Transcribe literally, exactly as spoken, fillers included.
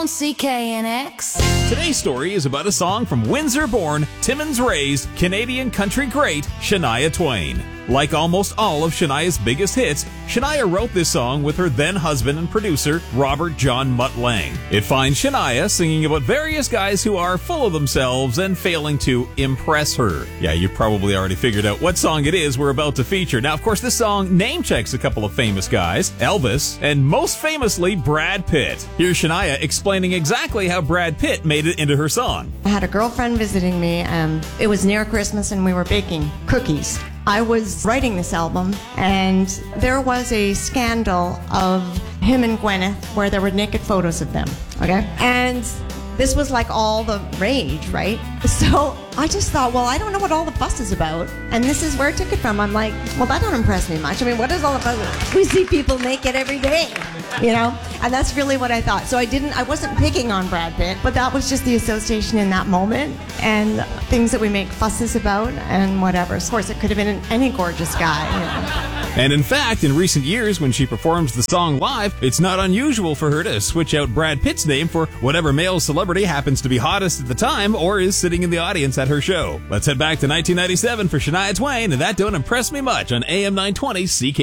on C K N X. Today's story is about a song from Windsor-born, Timmins-raised, Canadian country great Shania Twain. Like almost all of Shania's biggest hits, Shania wrote this song with her then-husband and producer, Robert John Mutt Lang. It finds Shania singing about various guys who are full of themselves and failing to impress her. Yeah, you probably already figured out what song it is we're about to feature. Now, of course, this song name-checks a couple of famous guys, Elvis, and most famously, Brad Pitt. Here's Shania explaining exactly how Brad Pitt made it into her song. I had a girlfriend visiting me, and it was near Christmas, and we were baking cookies. I was writing this album, and there was a scandal of him and Gwyneth where there were naked photos of them, okay? And this was like all the rage, right? So I just thought, well, I don't know what all the fuss is about, and this is where I took it from. I'm like, well, that don't impress me much. I mean, what is all the fuss? We see people naked every day, you know? And that's really what I thought. So I didn't, I wasn't picking on Brad Pitt, but that was just the association in that moment, and things that we make fusses about and whatever. Of course, it could have been any gorgeous guy, you know? And in fact, in recent years, when she performs the song live, it's not unusual for her to switch out Brad Pitt's name for whatever male celebrity happens to be hottest at the time or is sitting in the audience at her show. Let's head back to nineteen ninety-seven for Shania Twain, and That Don't Impress Me Much on A M nine twenty C K.